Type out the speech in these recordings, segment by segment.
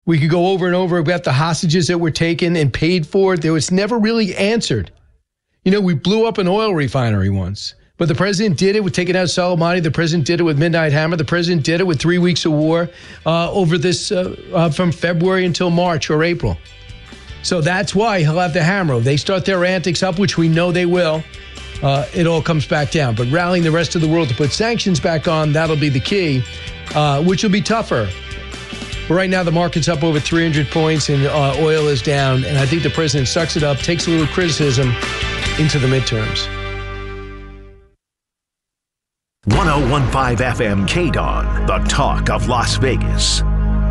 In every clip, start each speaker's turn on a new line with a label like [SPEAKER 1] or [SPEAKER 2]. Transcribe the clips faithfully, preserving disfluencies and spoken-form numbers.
[SPEAKER 1] We could go over and over about the hostages that were taken and paid for. There was never really answered. You know, we blew up an oil refinery once, but the president did it with taking out Soleimani. The president did it with Midnight Hammer. The president did it with three weeks of war uh, over this uh, uh, from February until March or April. So that's why he'll have the hammer. If they start their antics up, which we know they will, uh, it all comes back down. But rallying the rest of the world to put sanctions back on, that'll be the key, uh, which will be tougher. But right now, the market's up over three hundred points and uh, oil is down. And I think the president sucks it up, takes a little criticism into the midterms.
[SPEAKER 2] one oh one point five F M K D O N, the talk of Las Vegas.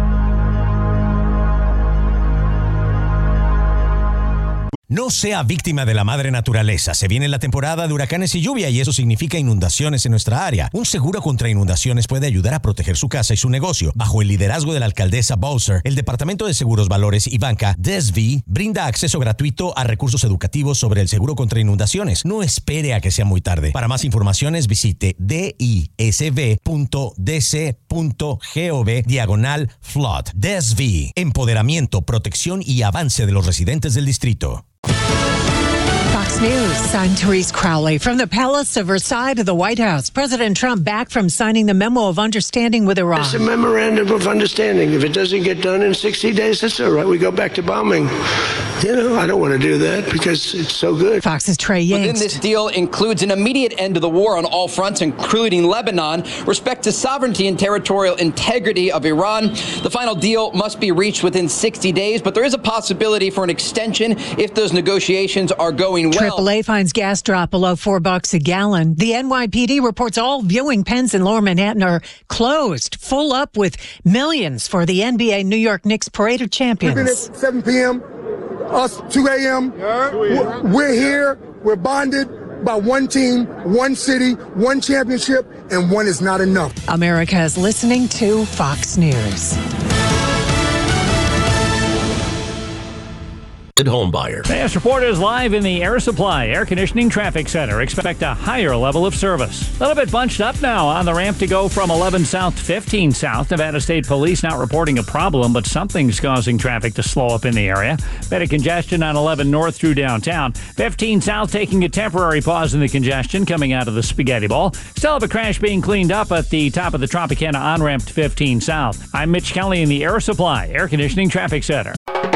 [SPEAKER 3] No sea víctima de la madre naturaleza. Se viene la temporada de huracanes y lluvia y eso significa inundaciones en nuestra área. Un seguro contra inundaciones puede ayudar a proteger su casa y su negocio. Bajo el liderazgo de la alcaldesa Bowser, el Departamento de Seguros, Valores y Banca, D S V, brinda acceso gratuito a recursos educativos sobre el seguro contra inundaciones. No espere a que sea muy tarde. Para más informaciones, visite disv punto d c punto gov diagonal flood. D S V, empoderamiento, protección y avance de los residentes del distrito.
[SPEAKER 4] Fox News, I'm Therese Crowley. From the Palace of Versailles to the White House, President Trump back from signing the memo of understanding with Iran.
[SPEAKER 5] It's a memorandum of understanding. If it doesn't get done in sixty days, that's all right. We go back to bombing. You know, I don't want to do that because it's so good.
[SPEAKER 4] Fox's Trey Yingst.
[SPEAKER 6] Within this deal includes an immediate end to the war on all fronts, including Lebanon, respect to sovereignty and territorial integrity of Iran. The final deal must be reached within sixty days, but there is a possibility for an extension if those negotiations are going well.
[SPEAKER 4] triple A finds gas drop below four bucks a gallon. The N Y P D reports all viewing pens in Lower Manhattan are closed, full up with millions for the N B A New York Knicks Parade of Champions.
[SPEAKER 7] We've been at seven p.m., us two a.m. Yeah. We're here. We're bonded by one team, one city, one championship, and one is not enough.
[SPEAKER 4] America is listening to Fox News.
[SPEAKER 8] Home buyer.
[SPEAKER 9] Fast Report is live in the Air Supply Air Conditioning Traffic Center. Expect a higher level of service. A little bit bunched up now on the ramp to go from eleven south to fifteen south. Nevada State Police not reporting a problem, but something's causing traffic to slow up in the area. Bit of congestion on eleven north through downtown. fifteen south taking a temporary pause in the congestion coming out of the Spaghetti Bowl. Still have a crash being cleaned up at the top of the Tropicana on-ramp to fifteen south. I'm Mitch Kelly in the Air Supply Air Conditioning Traffic Center.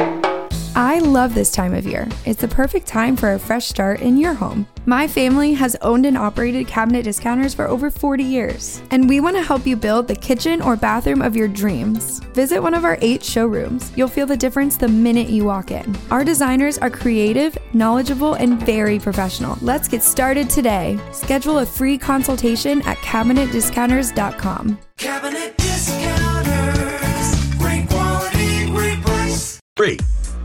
[SPEAKER 10] I love this time of year. It's the perfect time for a fresh start in your home. My family has owned and operated Cabinet Discounters for over forty years, and we want to help you build the kitchen or bathroom of your dreams. Visit one of our eight showrooms. You'll feel the difference the minute you walk in. Our designers are creative, knowledgeable, and very professional. Let's get started today. Schedule a free consultation at cabinet discounters dot com.
[SPEAKER 11] Cabinet Discounters. Great quality, great price.
[SPEAKER 8] Three.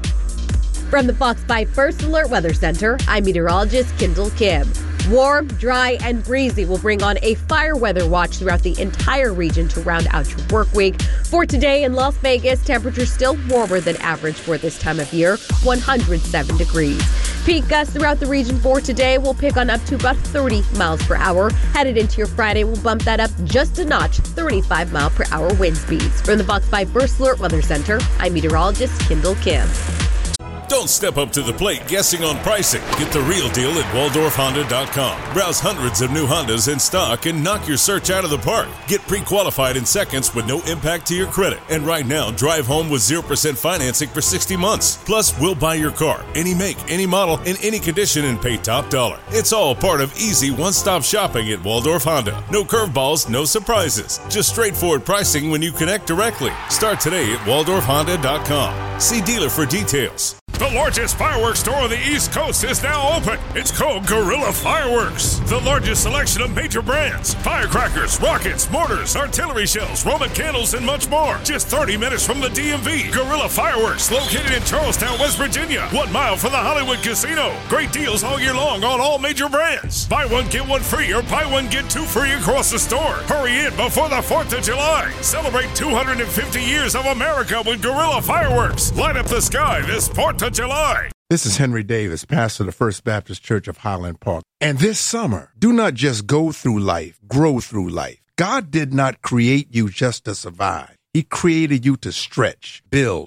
[SPEAKER 12] From the Fox five First Alert Weather Center, I'm meteorologist Kendall Kim. Warm, dry, and breezy will bring on a fire weather watch throughout the entire region to round out your work week. For today in Las Vegas, temperatures still warmer than average for this time of year, one hundred seven degrees. Peak gusts throughout the region for today will pick on up to about thirty miles per hour. Headed into your Friday, we'll bump that up just a notch, thirty-five mile per hour wind speeds. From the Fox five First Alert Weather Center, I'm meteorologist Kendall Kim.
[SPEAKER 13] Don't step up to the plate guessing on pricing. Get the real deal at Waldorf Honda dot com. Browse hundreds of new Hondas in stock and knock your search out of the park. Get pre-qualified in seconds with no impact to your credit. And right now, drive home with zero percent financing for sixty months. Plus, we'll buy your car, any make, any model, in any condition, and pay top dollar. It's all part of easy one-stop shopping at Waldorf Honda. No curveballs, no surprises. Just straightforward pricing when you connect directly. Start today at Waldorf Honda dot com. See dealer for details.
[SPEAKER 14] The largest fireworks store on the East Coast is now open. It's called Guerrilla Fireworks. The largest selection of major brands, firecrackers, rockets, mortars, artillery shells, Roman candles, and much more. Just thirty minutes from the D M V. Guerrilla Fireworks, located in Charlestown, West Virginia. One mile from the Hollywood Casino. Great deals all year long on all major brands. Buy one, get one free, or buy one, get two free across the store. Hurry in before the fourth of July. Celebrate two hundred fifty years of America with Guerrilla Fireworks. Light up the sky this fourth of July.
[SPEAKER 15] This is Henry Davis, pastor of the First Baptist Church of Highland Park. And this summer, do not just go through life, grow through life. God did not create you just to survive. He created you to stretch, build,